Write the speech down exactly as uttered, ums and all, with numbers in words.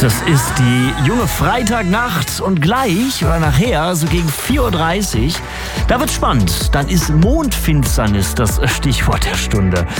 Das ist die junge Freitagnacht und gleich oder nachher, so gegen vier Uhr dreißig, da wird's spannend. Dann ist Mondfinsternis das Stichwort der Stunde.